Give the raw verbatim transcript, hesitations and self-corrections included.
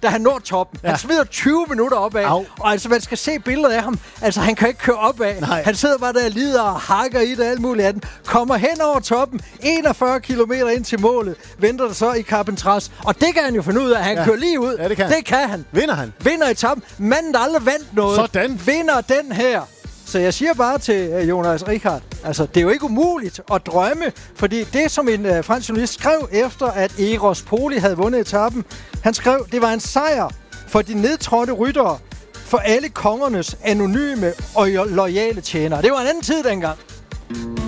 da han når toppen. Ja. Han smider tyve minutter opad, Au. og altså, man skal se billeder af ham. Altså, han kan ikke køre opad. Nej. Han sidder bare der og lider og hakker i det alt muligt af den. Kommer hen over toppen, enogfyrre kilometer ind til målet, venter der så i Carpentras. Og det kan han jo finde ud af. Han ja. kører lige ud. Ja, det kan. Det kan han. Vinder han? Vinder etappen. Manden, der aldrig vandt noget. Sådan. Vinder den her. Så jeg siger bare til uh, Jonas Richard, altså det er jo ikke umuligt at drømme, fordi det som en uh, fransk journalist skrev efter, at Eros Poli havde vundet etappen, han skrev, det var en sejr for de nedtrådte ryttere, for alle kongernes anonyme og loyale tjenere. Det var en anden tid dengang.